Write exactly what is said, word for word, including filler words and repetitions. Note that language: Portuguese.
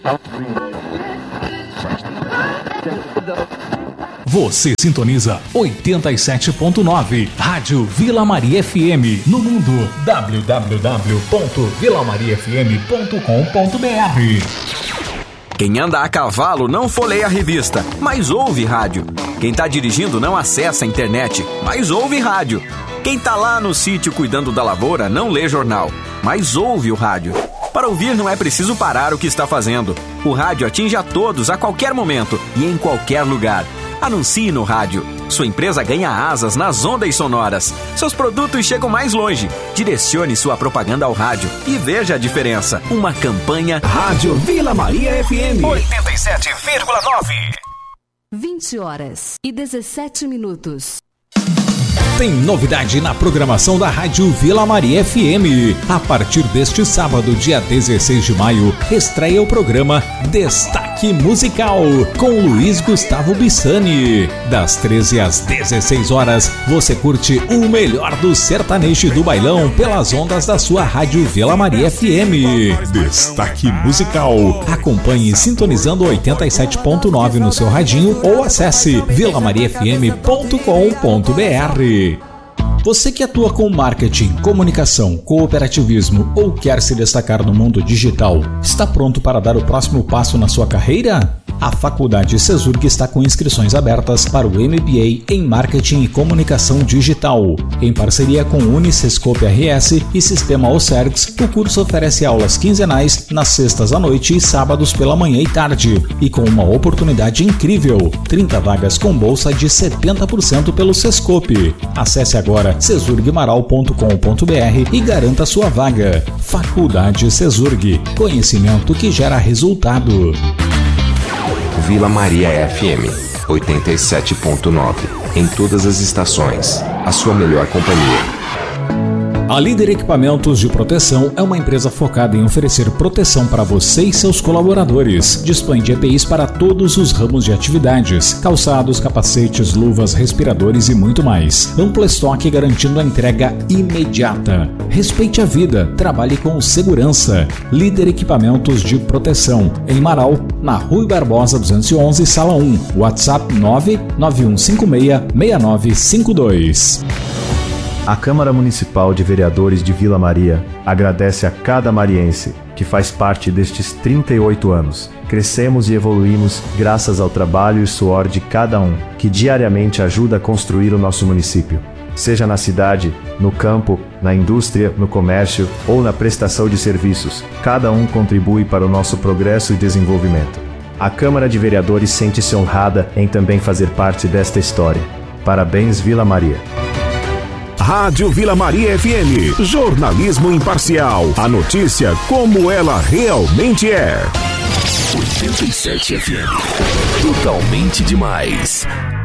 Você sintoniza oitenta e sete ponto nove, Rádio Vila Maria F M, no mundo w w w ponto vila maria f m ponto com ponto b r. Quem anda a cavalo não folheia a revista, mas ouve rádio. Quem tá dirigindo não acessa a internet, mas ouve rádio. Quem tá lá no sítio cuidando da lavoura não lê jornal, mas ouve o rádio. Para ouvir não é preciso parar o que está fazendo. O rádio atinge a todos a qualquer momento e em qualquer lugar. Anuncie no rádio. Sua empresa ganha asas nas ondas sonoras. Seus produtos chegam mais longe. Direcione sua propaganda ao rádio e veja a diferença. Uma campanha Rádio Vila Maria F M oitenta e sete vírgula nove. vinte horas e dezessete minutos. Tem novidade na programação da Rádio Vila Maria F M. A partir deste sábado, dia dezesseis de maio, estreia o programa Destaque Musical, com Luiz Gustavo Bissani. Das treze às dezesseis horas, você curte o melhor do sertanejo e do bailão pelas ondas da sua Rádio Vila Maria F M. Destaque Musical. Acompanhe sintonizando oitenta e sete ponto nove no seu radinho ou acesse vila maria f m ponto com ponto b r. Você que atua com marketing, comunicação, cooperativismo ou quer se destacar no mundo digital, está pronto para dar o próximo passo na sua carreira? A Faculdade Cesurg está com inscrições abertas para o M B A em Marketing e Comunicação Digital. Em parceria com Unicescope R S e Sistema Ocergs, o curso oferece aulas quinzenais nas sextas à noite e sábados pela manhã e tarde, e com uma oportunidade incrível, trinta vagas com bolsa de setenta por cento pelo Sescope. Acesse agora cesurgmaral ponto com ponto b r e garanta sua vaga. Faculdade Cesurg, conhecimento que gera resultado. Vila Maria F M oitenta e sete ponto nove. Em todas as estações, a sua melhor companhia. A Líder Equipamentos de Proteção é uma empresa focada em oferecer proteção para você e seus colaboradores. Dispõe de E P Is para todos os ramos de atividades: calçados, capacetes, luvas, respiradores e muito mais. Amplo estoque garantindo a entrega imediata. Respeite a vida, trabalhe com segurança. Líder Equipamentos de Proteção, em Marau, na Rui Barbosa duzentos e onze, sala um. WhatsApp nove nove um cinco seis seis nove cinco dois. A Câmara Municipal de Vereadores de Vila Maria agradece a cada mariense que faz parte destes trinta e oito anos. Crescemos e evoluímos graças ao trabalho e suor de cada um, que diariamente ajuda a construir o nosso município. Seja na cidade, no campo, na indústria, no comércio ou na prestação de serviços, cada um contribui para o nosso progresso e desenvolvimento. A Câmara de Vereadores sente-se honrada em também fazer parte desta história. Parabéns, Vila Maria. Rádio Vila Maria F M, jornalismo imparcial. A notícia como ela realmente é. oitenta e sete F M, totalmente demais.